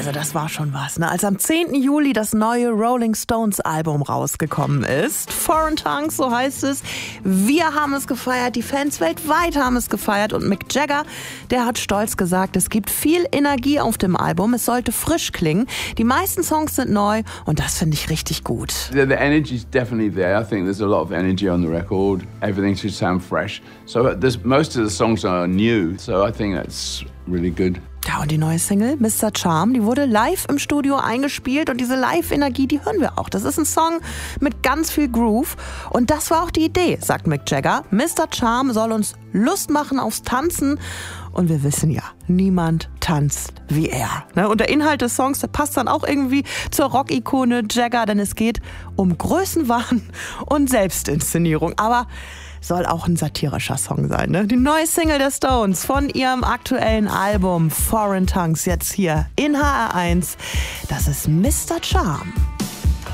Also das war schon was, ne? Als am 10. Juli das neue Rolling Stones Album rausgekommen ist, Foreign Tongues, so heißt es. Wir haben es gefeiert, die Fans weltweit haben es gefeiert und Mick Jagger, der hat stolz gesagt, es gibt viel Energie auf dem Album, es sollte frisch klingen. Die meisten Songs sind neu und das finde ich richtig gut. The energy is definitely there. I think there's a lot of energy on the record. Everything should sound fresh. So most of the songs are new, so I think that's really good. Ja, und die neue Single, Mr. Charm, die wurde live im Studio eingespielt und diese Live-Energie, die hören wir auch. Das ist ein Song mit ganz viel Groove und das war auch die Idee, sagt Mick Jagger. Mr. Charm soll uns Lust machen aufs Tanzen und wir wissen ja, niemand tanzt wie er. Und der Inhalt des Songs, der passt dann auch irgendwie zur Rock-Ikone Jagger, denn es geht um Größenwahn und Selbstinszenierung. Aber soll auch ein satirischer Song sein, ne? Die neue Single der Stones von ihrem aktuellen Album Foreign Tongues jetzt hier in HR1. Das ist Mr. Charm.